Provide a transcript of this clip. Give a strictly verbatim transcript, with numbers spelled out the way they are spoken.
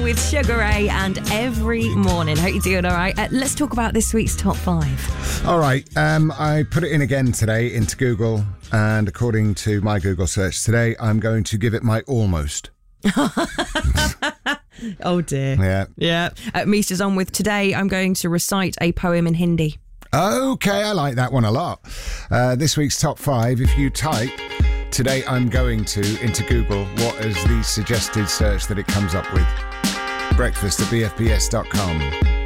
with Sugar Ray and Every Morning. Hope you're doing all right. Uh, let's talk about this week's top five. All right. Um, I put it in again today into Google, and according to my Google search today, I'm going to give it my almost. Oh dear. Yeah. Yeah. Uh, Misha's on with today. I'm going to recite a poem in Hindi. Okay, I like that one a lot. Uh, this week's top five, if you type today I'm going to into Google, what is the suggested search that it comes up with? Breakfast at b f b s dot com.